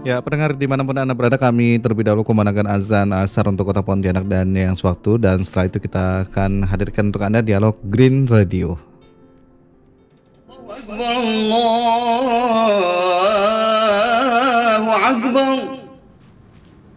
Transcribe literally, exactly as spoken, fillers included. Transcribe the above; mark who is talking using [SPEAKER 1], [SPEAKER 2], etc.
[SPEAKER 1] Ya, pendengar dimanapun Anda berada, kami terlebih dahulu kumandangkan azan asar untuk kota Pontianak dan yang sewaktu, dan setelah itu kita akan hadirkan untuk Anda dialog Green Radio.
[SPEAKER 2] Allahu Akbar, Allahu Akbar.